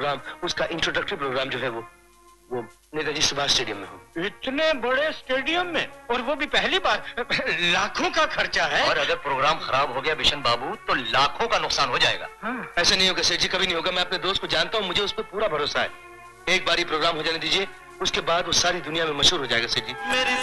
Programme, उसका introductory programme जो है वो नेताजी सुभाष स्टेडियम में हो। इतने बड़े स्टेडियम में, और वो भी पहली बार? लाखों का खर्चा है। और अगर प्रोग्राम खराब हो गया बिशन बाबू तो लाखों का नुकसान हो जाएगा। हाँ। ऐसा नहीं होगा सेठ जी, कभी नहीं होगा। मैं अपने दोस्त को जानता हूँ, मुझे उस पर पूरा भरोसा है। एक बार ही प्रोग्राम हो जाने दीजिए, उसके बाद वो सारी दुनिया में मशहूर हो जाएगा सेठ जी।